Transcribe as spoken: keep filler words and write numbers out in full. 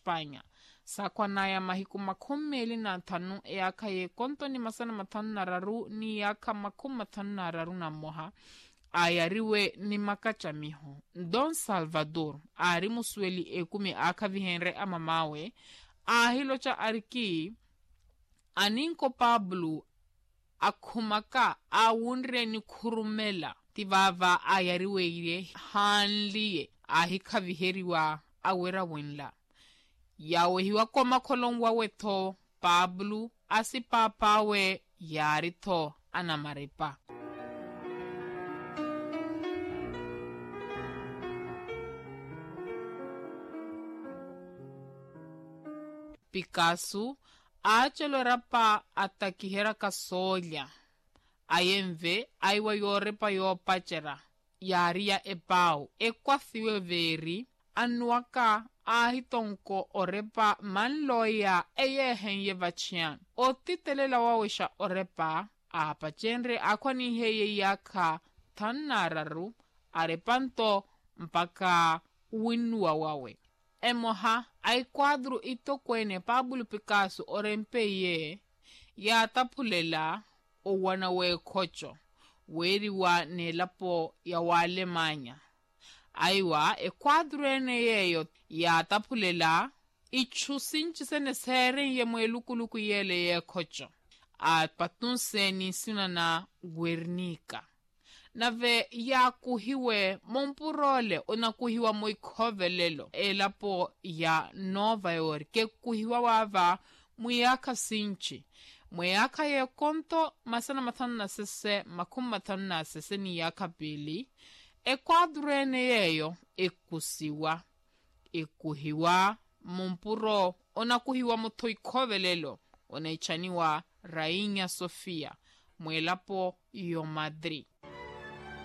Espanya sakwana ya mahiku makumeli na tanu eaka ye konto ni masana matanu na raru ni yaka makum matanu na raru na moha ayariwe ni makachamiho. Don Salvador ari musweli ekumi aka vihenre ama mawe ahilo cha ariki aninko Pablo akumaka awunre ni kurumela tivava ayariwe hanliye ahika viheriwa awera wenla yawe hiwa koma kolongwa weto Pablo asi papawe yarito anamarepa. Picasso achelo rapa atakihera kasolya ayemve aiwa yorepa yo pachera yaria epau ekwathiwe veri anuaka ahitonko orepa manloya eyehenye vachian otitelela wawesha orepa apachenre akwani heye yaka tanararu arepanto mpaka winua wawe emoha ay quadro ito kwene Pablo Picasso orempeye ya tapulela o wana we kocho weri wa nelapo ya wale manya aiwa e quadro ene yeyo ya tapulela ichusinchise sere ye mwelukuluku yele ye kocho a patunse ni sinana Guernica nave ya kuhiwe mompurole ona kuhiwa moikhovelelo elapo ya Nova York ke kuhiwa wava muyaka sinchi muyaka ye konto masana matanu na sese makum matanu na sese ni yaka pili e quadrene yeyo ekusiwa ekuhiwa mompuro ona kuhiwa motoikhovelelo ona ichaniwa Rainha Sofia mwelapo yo Madrid